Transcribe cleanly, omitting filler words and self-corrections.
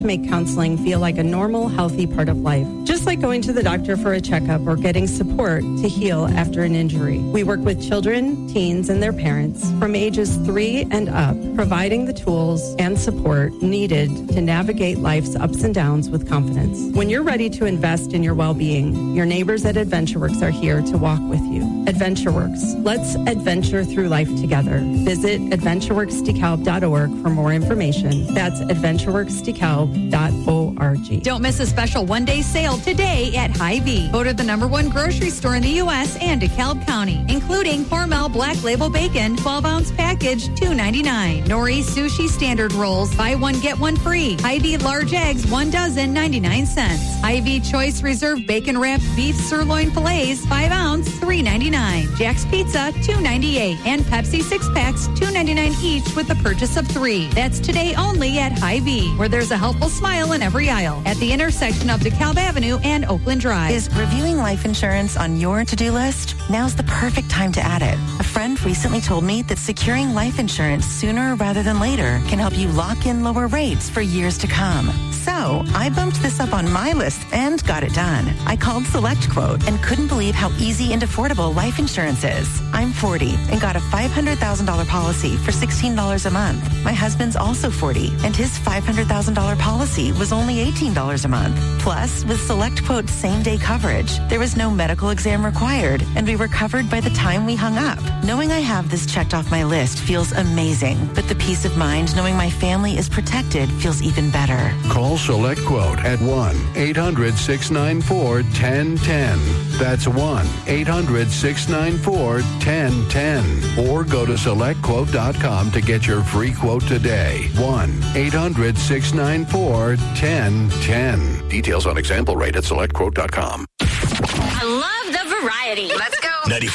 Make counseling feel like a normal, healthy part of life. Just like going to the doctor for a checkup or getting support to heal after an injury. We work with children, teens, and their parents from ages 3 and up, providing the tools and support needed to navigate life's ups and downs with confidence. When you're ready to invest in your well-being, your neighbors at AdventureWorks are here to walk with you. AdventureWorks. Let's adventure through life together. Visit AdventureWorksDeKalb.org for more information. That's AdventureWorksDeKalb.org. Don't miss a special one-day sale today at Hy-Vee. Voted the #1 grocery store in the U.S. and DeKalb County, including Hormel Black Label Bacon, 12-ounce package, $2.99. Nori Sushi Standard Rolls, buy one, get one free. Hy-Vee Large Eggs, 1 dozen, 99 cents. Hy-Vee Choice Reserve Bacon Wrapped Beef Sirloin Fillets, 5 ounce, $3.99. Jack's Pizza, $2.98. And Pepsi 6-packs, $2.99 each with the purchase of 3. That's today only at Hy-Vee, where there's a helpful smile in every aisle at the intersection of DeKalb Avenue and Oakland Drive. Is reviewing life insurance on your to-do list? Now's the perfect time to add it. A friend recently told me that securing life insurance sooner rather than later can help you lock in lower rates for years to come. So I bumped this up on my list and got it done. I called SelectQuote and couldn't believe how easy and affordable life insurance is. I'm 40 and got a $500,000 policy for $16 a month. My husband's also 40 and his $500,000 policy was only $18 a month. Plus, with SelectQuote same-day coverage, there was no medical exam required, and we were covered by the time we hung up. Knowing I have this checked off my list feels amazing, but the peace of mind knowing my family is protected feels even better. Call SelectQuote at 1-800-694-1010. That's 1-800-694-1010. Or go to SelectQuote.com to get your free quote today. 1-800-694-1010. Details on example rate at SelectQuote.com. I love the variety. Let's go.